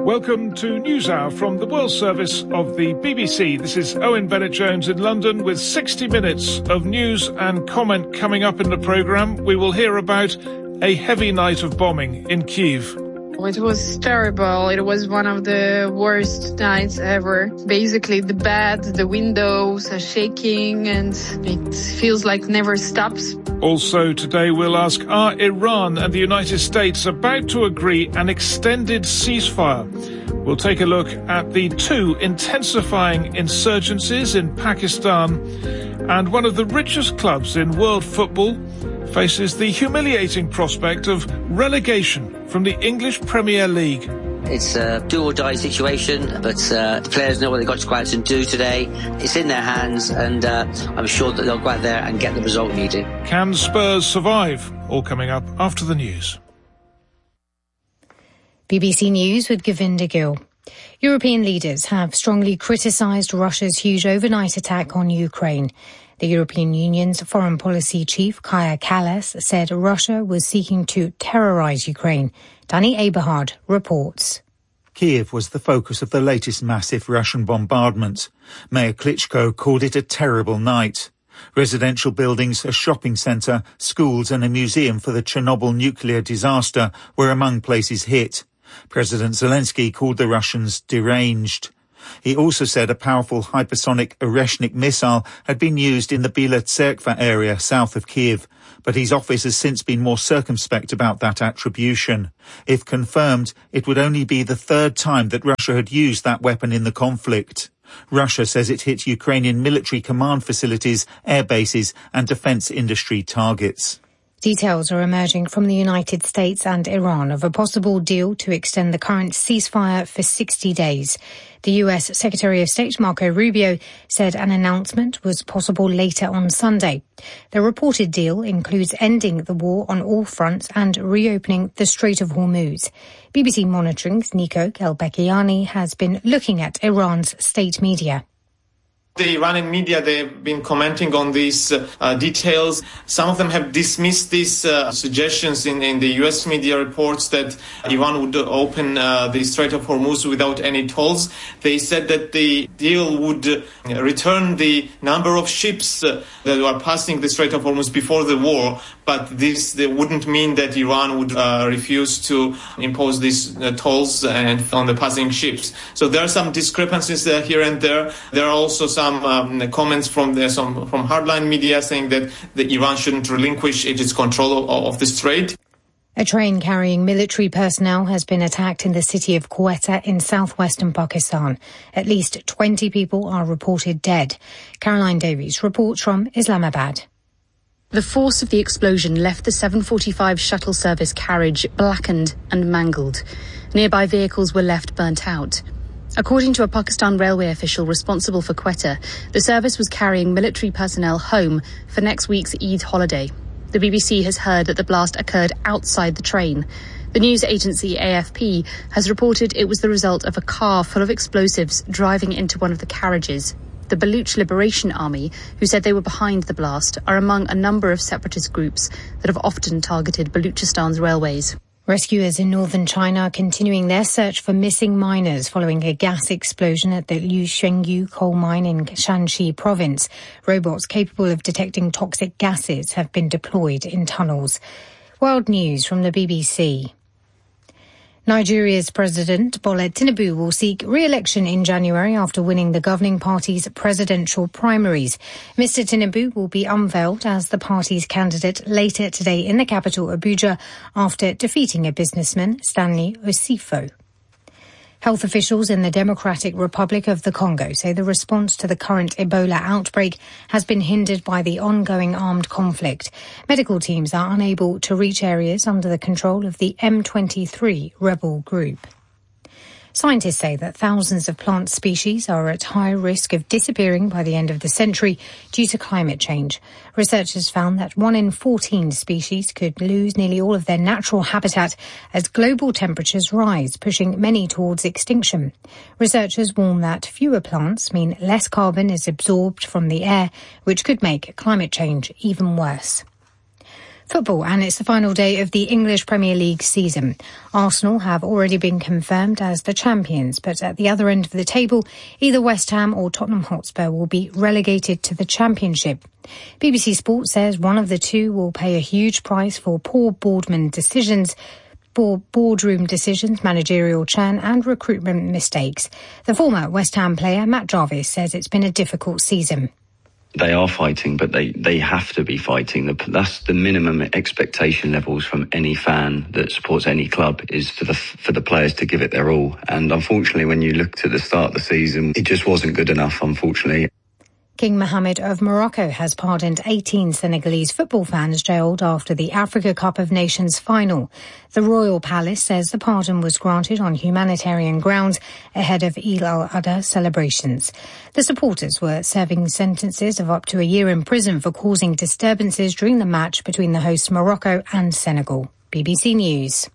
Welcome to NewsHour from the World Service of the BBC. This is Owen Bennett-Jones in London with 60 minutes of news and comment coming up in the programme. We will hear about a heavy night of bombing in Kyiv. It was terrible. It was one of the worst nights ever. Basically, the bed, the windows are shaking and it feels like never stops. Also today we'll ask, are Iran and the United States about to agree an extended ceasefire? We'll take a look at the two intensifying insurgencies in Pakistan, and one of the richest clubs in world football faces the humiliating prospect of relegation from the English Premier League. It's a do-or-die situation, but the players know what they've got to go out and do today. It's in their hands, and I'm sure that they'll go out there and get the result needed. Can Spurs survive? All coming up after the news. BBC News with Govinda Gill. European leaders have strongly criticised Russia's huge overnight attack on Ukraine. The European Union's foreign policy chief, Kaja Kallas, said Russia was seeking to terrorise Ukraine. Danny Eberhard reports. Kyiv was the focus of the latest massive Russian bombardment. Mayor Klitschko called it a terrible night. Residential buildings, a shopping centre, schools and a museum for the Chernobyl nuclear disaster were among places hit. President Zelensky called the Russians deranged. He also said a powerful hypersonic Oreshnik missile had been used in the Bila Tserkva area south of Kyiv, but his office has since been more circumspect about that attribution. If confirmed, it would only be the third time that Russia had used that weapon in the conflict. Russia says it hit Ukrainian military command facilities, air bases and defence industry targets. Details are emerging from the United States and Iran of a possible deal to extend the current ceasefire for 60 days. The US Secretary of State Marco Rubio said an announcement was possible later on Sunday. The reported deal includes ending the war on all fronts and reopening the Strait of Hormuz. BBC Monitoring's Nico Gelbekiani has been looking at Iran's state media. The Iranian media, they've been commenting on these details. Some of them have dismissed these suggestions in the US media reports that Iran would open the Strait of Hormuz without any tolls. They said that the deal would return the number of ships that were passing the Strait of Hormuz before the war, but this wouldn't mean that Iran would refuse to impose these tolls and on the passing ships. So there are some discrepancies here and there. There are also some comments from hardline media saying that Iran shouldn't relinquish its control of the strait. A train carrying military personnel has been attacked in the city of Quetta in southwestern Pakistan. At least 20 people are reported dead. Caroline Davies reports from Islamabad. The force of the explosion left the 745 shuttle service carriage blackened and mangled. Nearby vehicles were left burnt out. According to a Pakistan railway official responsible for Quetta, the service was carrying military personnel home for next week's Eid holiday. The BBC has heard that the blast occurred outside the train. The news agency AFP has reported it was the result of a car full of explosives driving into one of the carriages. The Baluch Liberation Army, who said they were behind the blast, are among a number of separatist groups that have often targeted Baluchistan's railways. Rescuers in northern China are continuing their search for missing miners following a gas explosion at the Liu Shengyu coal mine in Shanxi province. Robots capable of detecting toxic gases have been deployed in tunnels. World news from the BBC. Nigeria's President Bola Tinubu will seek re-election in January after winning the governing party's presidential primaries. Mr. Tinubu will be unveiled as the party's candidate later today in the capital, Abuja, after defeating a businessman, Stanley Osifo. Health officials in the Democratic Republic of the Congo say the response to the current Ebola outbreak has been hindered by the ongoing armed conflict. Medical teams are unable to reach areas under the control of the M23 rebel group. Scientists say that thousands of plant species are at high risk of disappearing by the end of the century due to climate change. Researchers found that 1 in 14 species could lose nearly all of their natural habitat as global temperatures rise, pushing many towards extinction. Researchers warn that fewer plants mean less carbon is absorbed from the air, which could make climate change even worse. Football, and it's the final day of the English Premier League season. Arsenal have already been confirmed as the champions, but at the other end of the table, either West Ham or Tottenham Hotspur will be relegated to the Championship. BBC Sport says one of the two will pay a huge price for poor boardroom decisions, managerial churn and recruitment mistakes. The former West Ham player, Matt Jarvis, says it's been a difficult season. They are fighting, but they have to be fighting. That's the minimum expectation levels from any fan that supports any club, is for the players to give it their all. And unfortunately, when you looked at the start of the season, it just wasn't good enough, unfortunately. King Mohammed of Morocco has pardoned 18 Senegalese football fans jailed after the Africa Cup of Nations final. The Royal Palace says the pardon was granted on humanitarian grounds ahead of Eid al-Adha celebrations. The supporters were serving sentences of up to a year in prison for causing disturbances during the match between the hosts Morocco and Senegal. BBC News.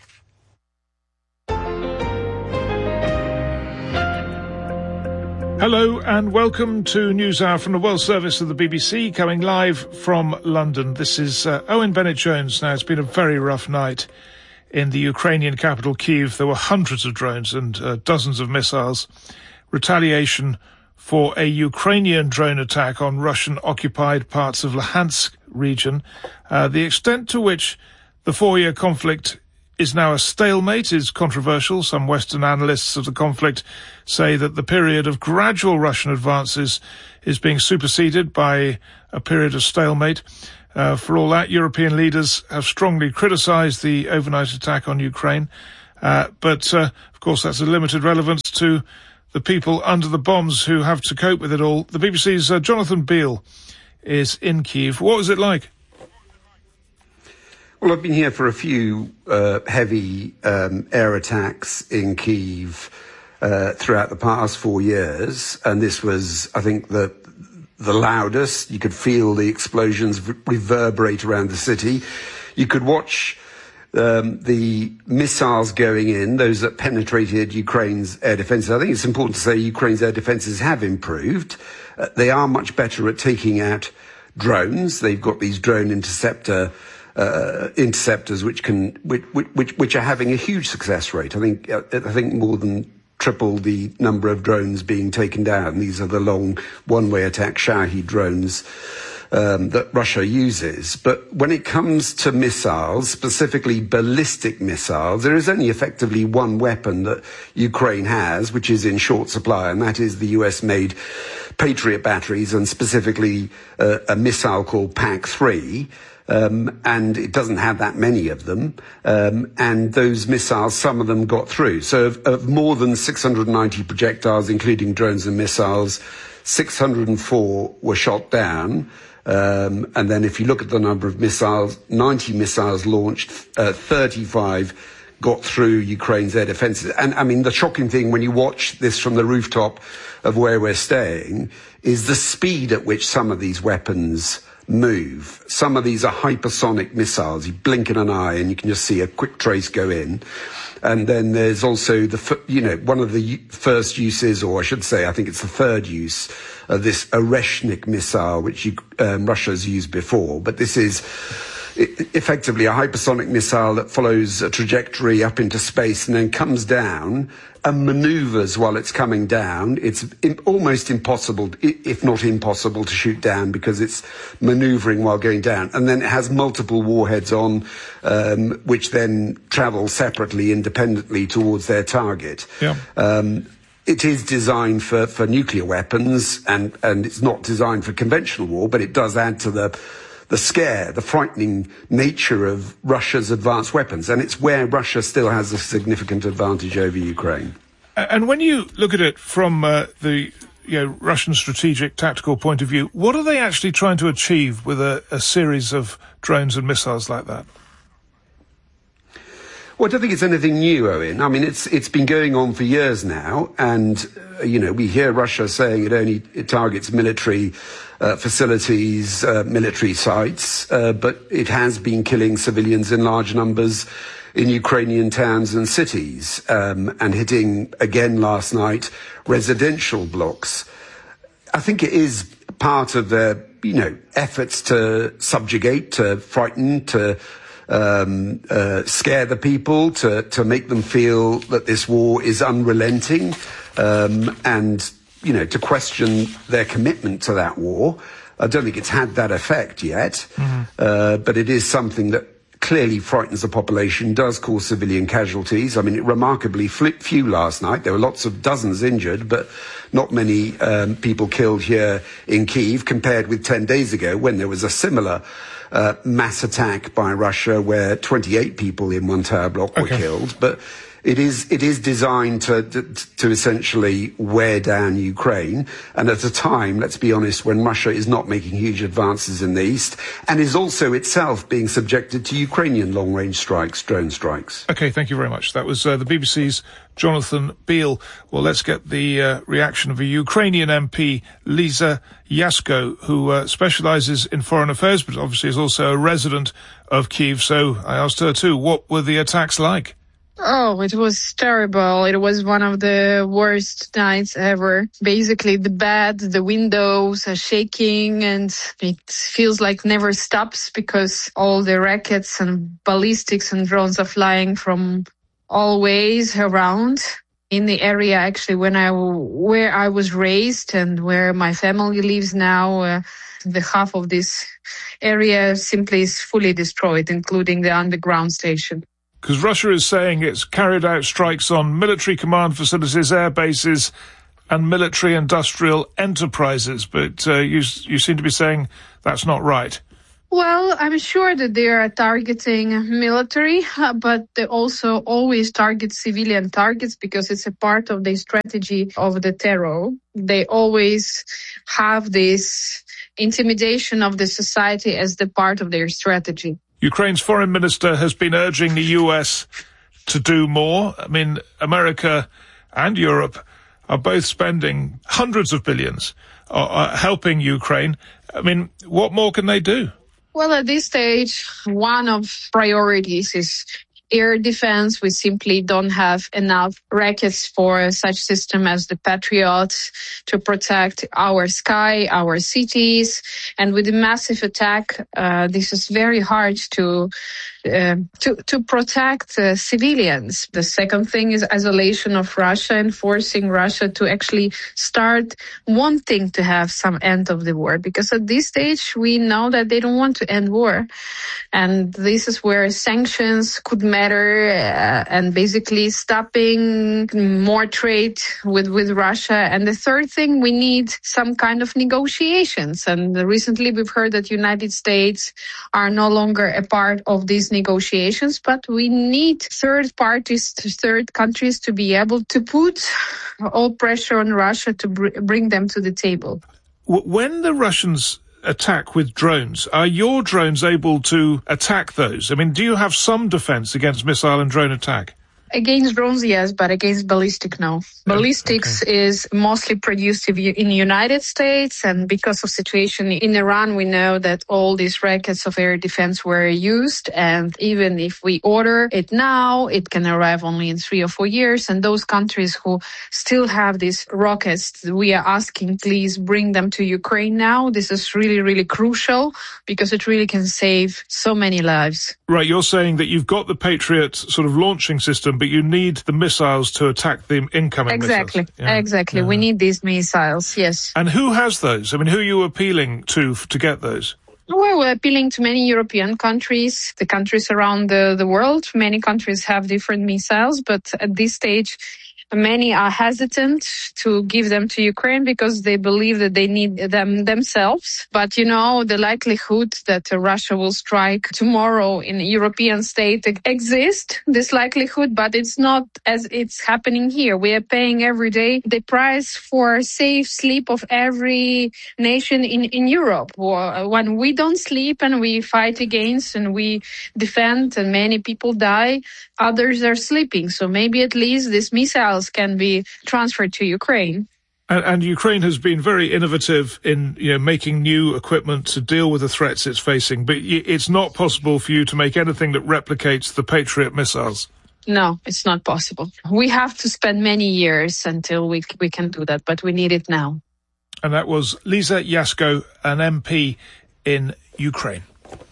Hello and welcome to NewsHour from the World Service of the BBC, coming live from London. This is Owen Bennett-Jones. Now, it's been a very rough night in the Ukrainian capital, Kyiv. There were hundreds of drones and dozens of missiles. Retaliation for a Ukrainian drone attack on Russian-occupied parts of Luhansk region. The extent to which the four-year conflict is now a stalemate is controversial. Some Western analysts of the conflict say that the period of gradual Russian advances is being superseded by a period of stalemate. For all that, European leaders have strongly criticised the overnight attack on Ukraine. But of course, that's a limited relevance to the people under the bombs who have to cope with it all. The BBC's Jonathan Beale is in Kyiv. What was it like? Well, I've been here for a few heavy air attacks in Kyiv throughout the past 4 years, and this was, I think, the loudest. You could feel the explosions reverberate around the city. You could watch the missiles going in, those that penetrated Ukraine's air defences. I think it's important to say Ukraine's air defences have improved. They are much better at taking out drones. They've got these drone interceptors which are having a huge success rate. I think more than triple the number of drones being taken down. These are the long one-way attack Shahed drones that Russia uses. But when it comes to missiles, specifically ballistic missiles, there is only effectively one weapon that Ukraine has, which is in short supply, and that is the US-made Patriot batteries, and specifically a missile called PAC-3. And it doesn't have that many of them. And those missiles, some of them got through. So of more than 690 projectiles, including drones and missiles, 604 were shot down. And then if you look at the number of missiles, 90 missiles launched, 35 got through Ukraine's air defences. And I mean, the shocking thing when you watch this from the rooftop of where we're staying is the speed at which some of these weapons move. Some of these are hypersonic missiles. You blink in an eye and you can just see a quick trace go in. And then there's also one of the first uses, or I should say, I think it's the third use of this Oreshnik missile, which Russia's used before. But this is effectively a hypersonic missile that follows a trajectory up into space and then comes down and maneuvers while it's coming down. It's almost impossible, if not impossible, to shoot down because it's maneuvering while going down. And then it has multiple warheads on, which then travel separately, independently towards their target. Yeah. It is designed for nuclear weapons, and it's not designed for conventional war, but it does add to the frightening nature of Russia's advanced weapons. And it's where Russia still has a significant advantage over Ukraine. And when you look at it from the Russian strategic tactical point of view, what are they actually trying to achieve with a series of drones and missiles like that? Well, I don't think it's anything new, Owen. I mean, it's been going on for years now, and we hear Russia saying it targets military facilities, military sites, but it has been killing civilians in large numbers in Ukrainian towns and cities, and hitting again last night residential blocks. I think it is part of their efforts to subjugate, to frighten, to scare the people, to make them feel that this war is unrelenting, and, to question their commitment to that war. I don't think it's had that effect yet, but it is something that clearly frightens the population, does cause civilian casualties. I mean, remarkably few last night. There were lots of dozens injured, but not many people killed here in Kyiv compared with 10 days ago when there was a similar mass attack by Russia where 28 people in one tower block were killed. But it is designed to essentially wear down Ukraine, and at a time, let's be honest, when Russia is not making huge advances in the east and is also itself being subjected to Ukrainian long-range strikes, drone strikes. Okay, thank you very much. That was the BBC's Jonathan Beale. Well, let's get the reaction of a Ukrainian MP, Lisa Yasko, who specialises in foreign affairs, but obviously is also a resident of Kyiv. So I asked her too, what were the attacks like? Oh, it was terrible. It was one of the worst nights ever. Basically, the windows are shaking, and it feels like never stops because all the rockets and ballistics and drones are flying from all ways around. In the area, actually, where I was raised and where my family lives now, the half of this area simply is fully destroyed, including the underground station. Because Russia is saying it's carried out strikes on military command facilities, air bases, and military industrial enterprises. But you seem to be saying that's not right. Well, I'm sure that they are targeting military, but they also always target civilian targets because it's a part of the strategy of the terror. They always have this intimidation of the society as the part of their strategy. Ukraine's foreign minister has been urging the US to do more. I mean, America and Europe are both spending hundreds of billions helping Ukraine. I mean, what more can they do? Well, at this stage, one of priorities is air defense. We simply don't have enough rockets for such system as the Patriot to protect our sky, our cities. And with the massive attack, this is very hard to protect civilians. The second thing is isolation of Russia and forcing Russia to actually start wanting to have some end of the war. Because at this stage, we know that they don't want to end war. And this is where sanctions could matter, and basically stopping more trade with Russia. And the third thing, we need some kind of negotiations. And recently we've heard that United States are no longer a part of these negotiations, but we need third countries to be able to put all pressure on Russia to bring them to the table. When the Russians attack with drones, are your drones able to attack those? I mean, do you have some defense against missile and drone attack? Against drones, yes, but against ballistic, no. Ballistics is mostly produced in the United States, and because of situation in Iran, we know that all these rockets of air defense were used, and even if we order it now, it can arrive only in 3 or 4 years, and those countries who still have these rockets, we are asking, please bring them to Ukraine now. This is really, really crucial, because it really can save so many lives. Right, you're saying that you've got the Patriot sort of launching system, but you need the missiles to attack the incoming missiles. Exactly. Yeah. We need these missiles, yes. And who has those? I mean, who are you appealing to get those? Well, we're appealing to many European countries, the countries around the world. Many countries have different missiles, but at this stage, many are hesitant to give them to Ukraine because they believe that they need them themselves. But, the likelihood that Russia will strike tomorrow in a European state exists, this likelihood, but it's not as it's happening here. We are paying every day the price for safe sleep of every nation in Europe. When we don't sleep and we fight against and we defend and many people die, others are sleeping. So maybe at least these missiles can be transferred to Ukraine. And Ukraine has been very innovative in making new equipment to deal with the threats it's facing, but it's not possible for you to make anything that replicates the Patriot missiles. No, it's not possible. We have to spend many years until we can do that, but we need it now. And that was Lisa Yasko, an MP in Ukraine.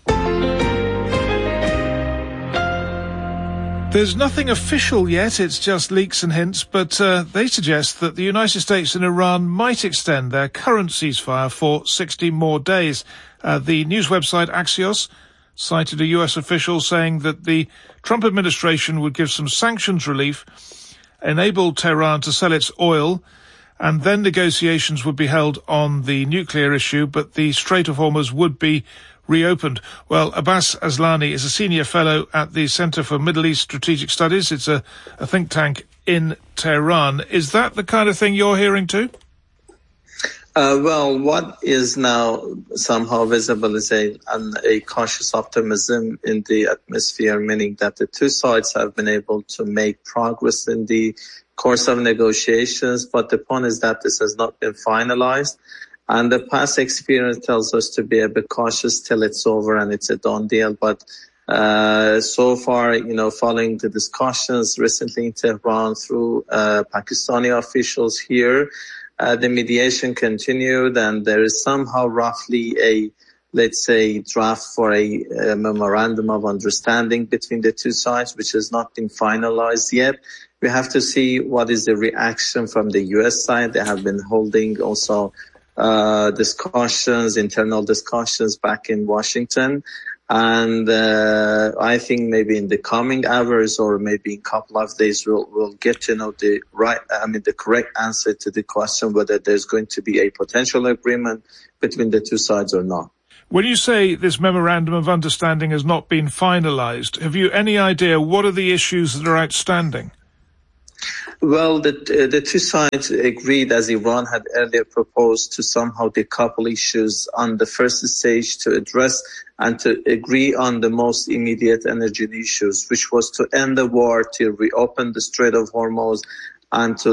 There's nothing official yet, it's just leaks and hints, but they suggest that the United States and Iran might extend their current ceasefire for 60 more days. The news website Axios cited a US official saying that the Trump administration would give some sanctions relief, enable Tehran to sell its oil, and then negotiations would be held on the nuclear issue, but the Strait of Hormuz would be reopened. Well, Abbas Aslani is a senior fellow at the Center for Middle East Strategic Studies. It's a think tank in Tehran. Is that the kind of thing you're hearing too? Well, what is now somehow visible is a cautious optimism in the atmosphere, meaning that the two sides have been able to make progress in the course of negotiations, but the point is that this has not been finalized. And the past experience tells us to be a bit cautious till it's over and it's a done deal. But so far, following the discussions recently in Tehran through Pakistani officials here, the mediation continued, and there is somehow roughly a, let's say, draft for a memorandum of understanding between the two sides, which has not been finalized yet. We have to see what is the reaction from the U.S. side. They have been holding also discussions, internal discussions back in Washington. And I think maybe in the coming hours or maybe in a couple of days, we'll get to know the correct answer to the question whether there's going to be a potential agreement between the two sides or not. When you say this memorandum of understanding has not been finalized, have you any idea what are the issues that are outstanding? Well, the two sides agreed, as Iran had earlier proposed, to somehow decouple issues on the first stage to address and to agree on the most immediate energy issues, which was to end the war, to reopen the Strait of Hormuz, and to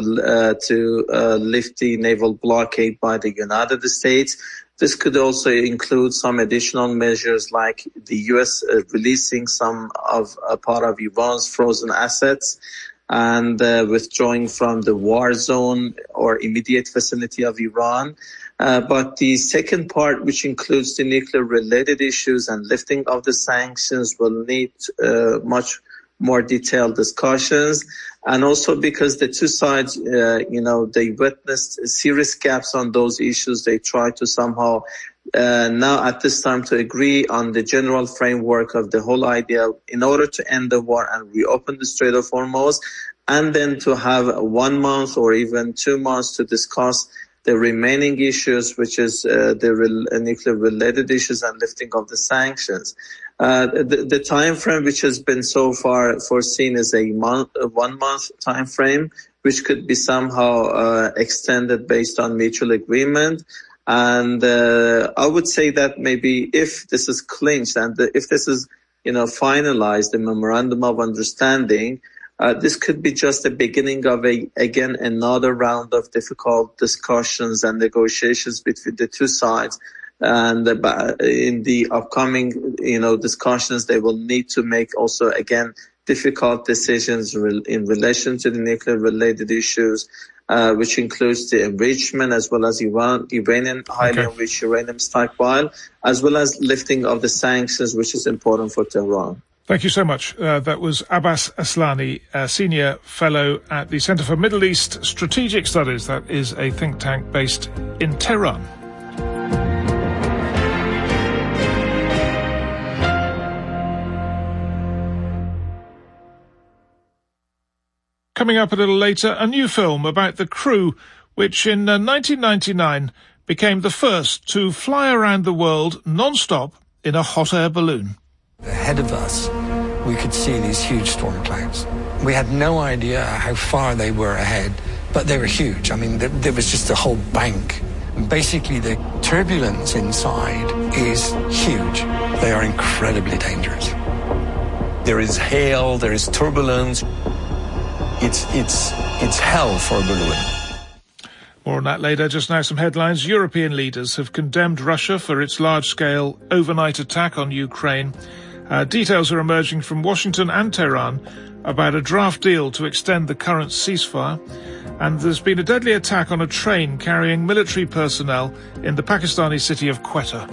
lift the naval blockade by the United States. This could also include some additional measures like the U.S. Releasing some of a part of Iran's frozen assets and withdrawing from the war zone or immediate vicinity of Iran. But the second part, which includes the nuclear-related issues and lifting of the sanctions, will need much more detailed discussions. And also because the two sides, they witnessed serious gaps on those issues, they try to somehow now at this time to agree on the general framework of the whole idea in order to end the war and reopen the Strait of Hormuz, and then to have 1 month or even 2 months to discuss the remaining issues, which is the nuclear-related issues and lifting of the sanctions. The time frame which has been so far foreseen is a 1 month time frame, which could be somehow extended based on mutual agreement. And I would say that maybe if this is clinched and if this is, finalized, the memorandum of understanding, this could be just the beginning of another round of difficult discussions and negotiations between the two sides. And in the upcoming, discussions, they will need to make also again difficult decisions in relation to the nuclear-related issues, which includes the enrichment as well as Iranian highly enriched uranium stockpile, as well as lifting of the sanctions, which is important for Tehran. Thank you so much. That was Abbas Aslani, a senior fellow at the Center for Middle East Strategic Studies. That is a think tank based in Tehran. Coming up a little later, a new film about the crew, which in 1999 became the first to fly around the world non-stop in a hot air balloon. Ahead of us, we could see these huge storm clouds. We had no idea how far they were ahead, but they were huge. I mean, there was just a whole bank. Basically, the turbulence inside is huge. They are incredibly dangerous. There is hail, there is turbulence. It's hell for a balloon. More on that later. Just now, some headlines. European leaders have condemned Russia for its large-scale overnight attack on Ukraine. Details are emerging from Washington and Tehran about a draft deal to extend the current ceasefire. And there's been a deadly attack on a train carrying military personnel in the Pakistani city of Quetta.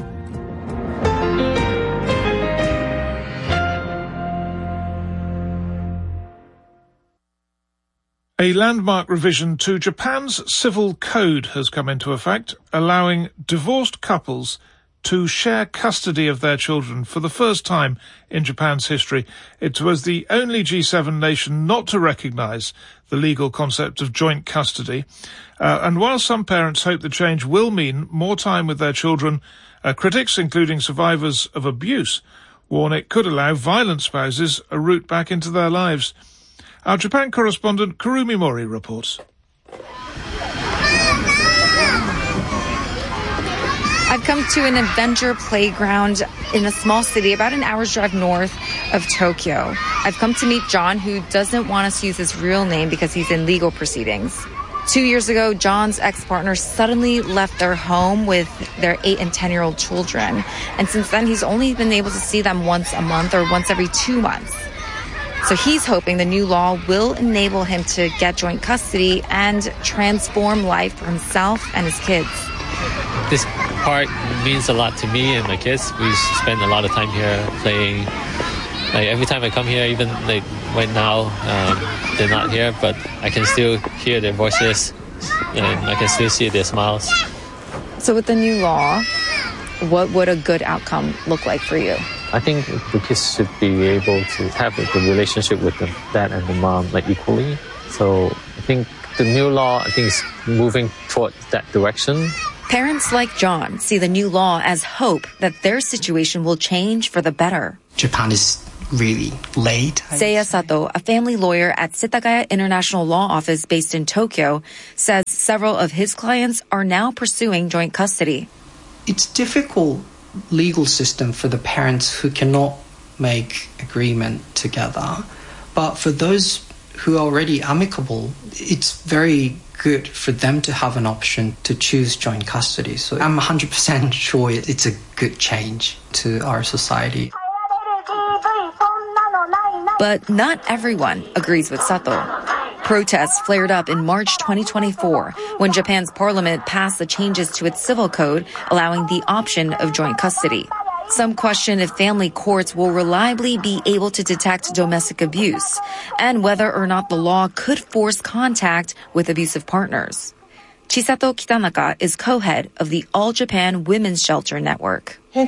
A landmark revision to Japan's civil code has come into effect, allowing divorced couples to share custody of their children for the first time in Japan's history. It was the only G7 nation not to recognise the legal concept of joint custody. And while some parents hope the change will mean more time with their children, critics, including survivors of abuse, warn it could allow violent spouses a route back into their lives. Our Japan correspondent Kurumi Mori reports. I've come to an adventure playground in a small city about an hour's drive north of Tokyo. I've come to meet John, who doesn't want us to use his real name because he's in legal proceedings. 2 years ago, John's ex-partner suddenly left their home with their 8 and 10-year-old children. And since then, he's only been able to see them once a month or once every 2 months. So he's hoping the new law will enable him to get joint custody and transform life for himself and his kids. This part means a lot to me and my kids. We spend a lot of time here playing. Like every time I come here, even like right now, they're not here, but I can still hear their voices and I can still see their smiles. So with the new law, what would a good outcome look like for you? I think the kids should be able to have the relationship with the dad and the mom like equally. So I think the new law, is moving towards that direction. Parents like John see the new law as hope that their situation will change for the better. Japan is really late. Seiya Sato, a family lawyer at Setagaya International Law Office based in Tokyo, says several of his clients are now pursuing joint custody. It's difficult legal system for the parents who cannot make agreement together. But for those who are already amicable, it's very good for them to have an option to choose joint custody. So I'm 100% sure it's a good change to our society. But not everyone agrees with Sato. Protests flared up in March 2024 when Japan's parliament passed the changes to its civil code allowing the option of joint custody. Some question if family courts will reliably be able to detect domestic abuse and whether or not the law could force contact with abusive partners. Chisato Kitanaka is co-head of the All Japan Women's Shelter Network. I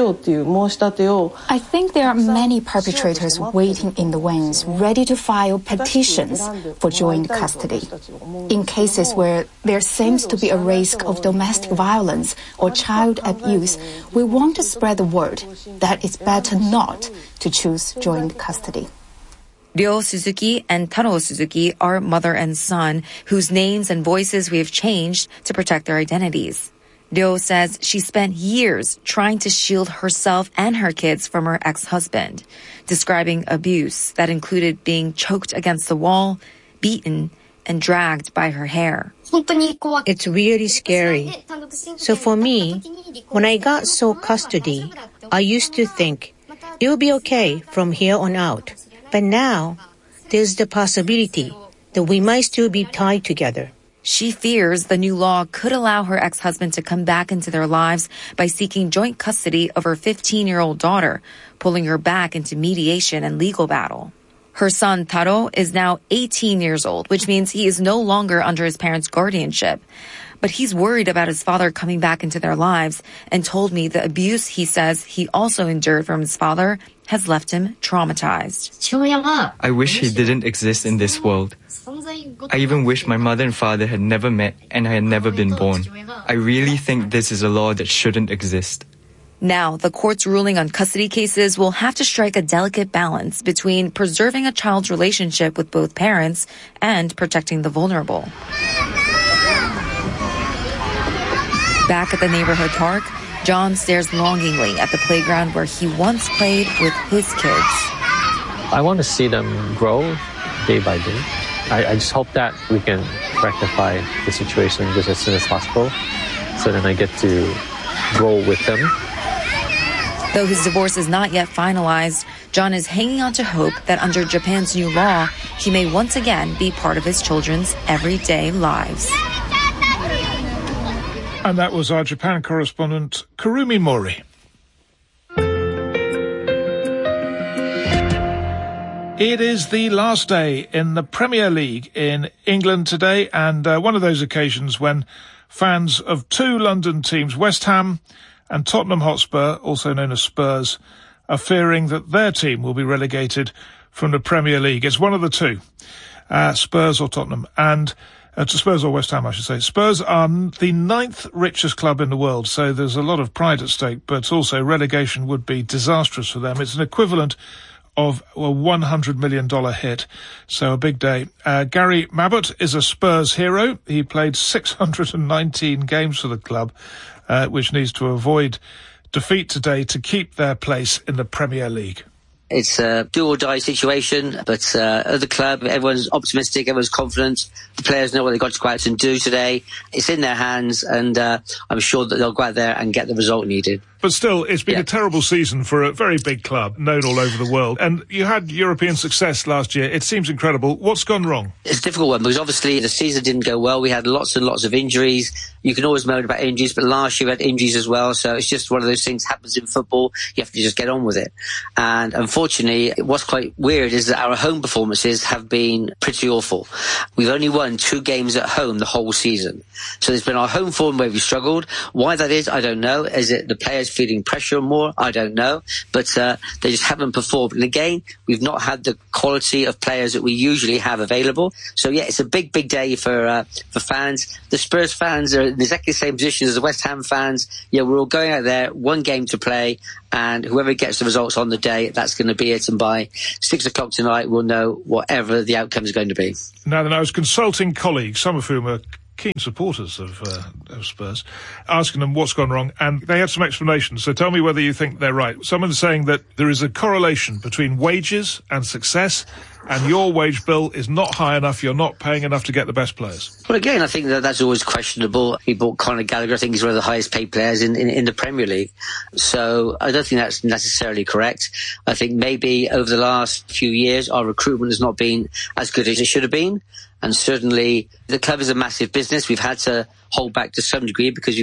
think there are many perpetrators waiting in the wings, ready to file petitions for joint custody. In cases where there seems to be a risk of domestic violence or child abuse, we want to spread the word that it's better not to choose joint custody. Ryo Suzuki and Taro Suzuki are mother and son, whose names and voices we have changed to protect their identities. Ryo says she spent years trying to shield herself and her kids from her ex-husband, describing abuse that included being choked against the wall, beaten, and dragged by her hair. It's really scary. So for me, when I got sole custody, I used to think it'll be okay from here on out. But now, there's the possibility that we might still be tied together. She fears the new law could allow her ex-husband to come back into their lives by seeking joint custody of her 15-year-old daughter, pulling her back into mediation and legal battle. Her son, Taro, is now 18 years old, which means he is no longer under his parents' guardianship. But he's worried about his father coming back into their lives and told me the abuse he says he also endured from his father has left him traumatized. I wish he didn't exist in this world. I even wish my mother and father had never met and I had never been born. I really think this is a law that shouldn't exist. Now, the court's ruling on custody cases will have to strike a delicate balance between preserving a child's relationship with both parents and protecting the vulnerable. Back at the neighborhood park, John stares longingly at the playground where he once played with his kids. I want to see them grow day by day. I just hope that we can rectify the situation just as soon as possible so then I get to grow with them. Though his divorce is not yet finalized, John is hanging on to hope that under Japan's new law, he may once again be part of his children's everyday lives. And that was our Japan correspondent, Kurumi Mori. It is the last day in the Premier League in England today, and one of those occasions when fans of two London teams, West Ham and Tottenham Hotspur, also known as Spurs, are fearing that their team will be relegated from the Premier League. It's one of the two, Spurs or Tottenham, and Spurs or West Ham, I should say. Spurs are the 9th richest club in the world, so there's a lot of pride at stake, but also relegation would be disastrous for them. It's an equivalent of a $100 million hit, so a big day. Gary Mabbutt is a Spurs hero. He played 619 games for the club, which needs to avoid defeat today to keep their place in the Premier League. It's a do-or-die situation, but at the club, everyone's optimistic, everyone's confident. The players know what they've got to go out and do today. It's in their hands, and I'm sure that they'll go out there and get the result needed. But still, it's been a terrible season for a very big club, known all over the world. And you had European success last year. It seems incredible. What's gone wrong? It's a difficult one, because obviously the season didn't go well. We had lots and lots of injuries. You can always moan about injuries, but last year we had injuries as well. So it's just one of those things happens in football. You have to just get on with it. And unfortunately, what's quite weird is that our home performances have been pretty awful. We've only won 2 games at home the whole season. So there's been our home form where we struggled. Why that is, I don't know. Is it the players feeling pressure more? I don't know. But they just haven't performed. And again, we've not had the quality of players that we usually have available. So yeah, it's a big day for fans. The Spurs fans are in exactly the same position as the West Ham fans. Yeah, we're all going out there, one game to play, and whoever gets the results on the day, that's going to be it. And by 6 o'clock tonight, we'll know whatever the outcome is going to be. Now then, I was consulting colleagues, some of whom are keen supporters of Spurs, asking them what's gone wrong, and they had some explanations. So tell me whether you think they're right. Someone's saying that there is a correlation between wages and success, and your wage bill is not high enough, you're not paying enough to get the best players. Well, again, I think that's always questionable. He bought Conor Gallagher. I think he's one of the highest paid players in the Premier League. So I don't think that's necessarily correct. I think maybe over the last few years, our recruitment has not been as good as it should have been. And certainly the club is a massive business. We've had to hold back to some degree because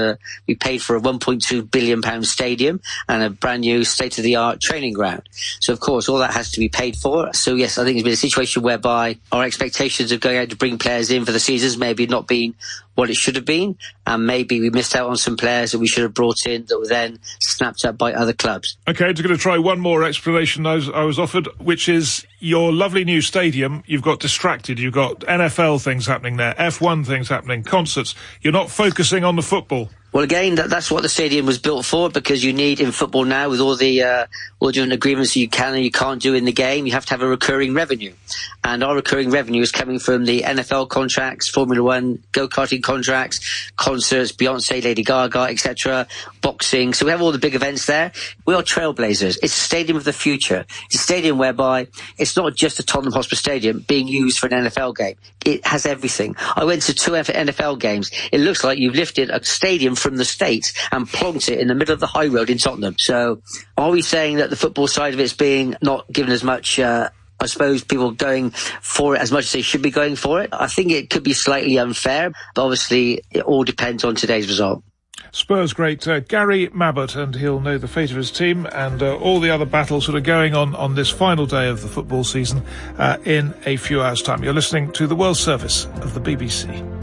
we paid for a £1.2 billion stadium and a brand new state-of-the-art training ground. So of course, all that has to be paid for. So yes, I think it's been a situation whereby our expectations of going out to bring players in for the seasons maybe not been what it should have been, and maybe we missed out on some players that we should have brought in that were then snapped up by other clubs. Okay, I'm just going to try one more explanation I was offered, which is your lovely new stadium, you've got distracted, you've got NFL things happening there, F1 things happening, concerts, you're not focusing on the football. Well, again, that's what the stadium was built for, because you need in football now, with all the different agreements you can and you can't do in the game, you have to have a recurring revenue. And our recurring revenue is coming from the NFL contracts, Formula One, go-karting contracts, concerts, Beyonce, Lady Gaga, etc., boxing. So we have all the big events there. We are trailblazers. It's a stadium of the future. It's a stadium whereby it's not just a Tottenham Hotspur Stadium being used for an NFL game. It has everything. I went to 2 NFL games. It looks like you've lifted a stadium from the States and plonked it in the middle of the high road in Tottenham. So are we saying that the football side of it's being not given as much, I suppose, people going for it as much as they should be going for it? I think it could be slightly unfair, but obviously it all depends on today's result. Spurs great Gary Mabbutt, and he'll know the fate of his team and all the other battles that are going on this final day of the football season in a few hours' time. You're listening to the World Service of the BBC.